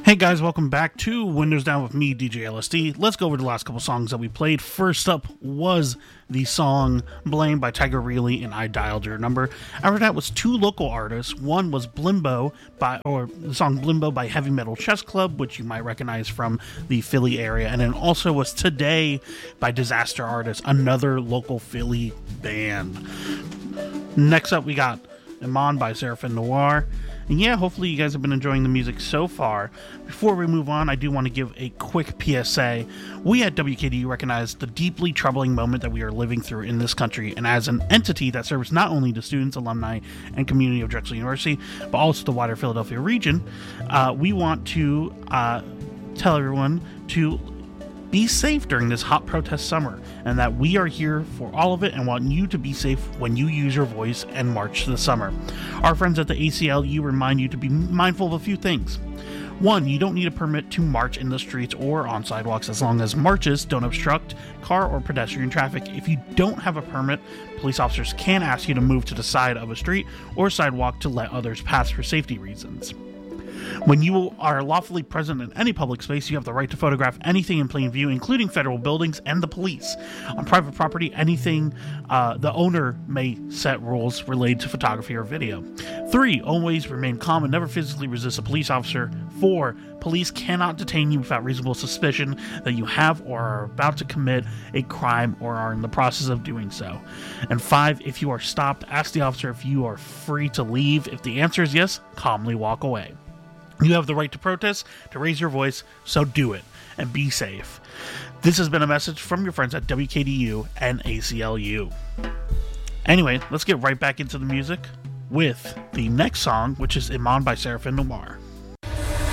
Hey guys, welcome back to Windows Down with me, DJ LSD. Let's go over the last couple songs that we played. First up was the song Blame by Tiger Reilly and I Dialed Your Number. After that was two local artists. One was the song Blimbo by Heavy Metal Chess Club, which you might recognize from the Philly area. And then also was Today by Disaster Artist, another local Philly band. Next up we got Iman by Seraphim Noir. And yeah, hopefully you guys have been enjoying the music so far. Before we move on, I do want to give a quick PSA. We at WKDU recognize the deeply troubling moment that we are living through in this country, and as an entity that serves not only the students, alumni, and community of Drexel University, but also the wider Philadelphia region, we want to tell everyone to be safe during this hot protest summer, and that we are here for all of it and want you to be safe when you use your voice and march this summer. Our friends at the ACLU remind you to be mindful of a few things. One, you don't need a permit to march in the streets or on sidewalks as long as marches don't obstruct car or pedestrian traffic. If you don't have a permit, police officers can ask you to move to the side of a street or sidewalk to let others pass for safety reasons. When you are lawfully present in any public space, you have the right to photograph anything in plain view, including federal buildings and the police. On private property, the owner may set rules related to photography or video. 3, always remain calm and never physically resist a police officer. 4, police cannot detain you without reasonable suspicion that you have or are about to commit a crime or are in the process of doing so. And 5, if you are stopped, ask the officer if you are free to leave. If the answer is yes, calmly walk away. You have the right to protest, to raise your voice, so do it, and be safe. This has been a message from your friends at WKDU and ACLU. Anyway, let's get right back into the music with the next song, which is Iman by Seraphim Noir.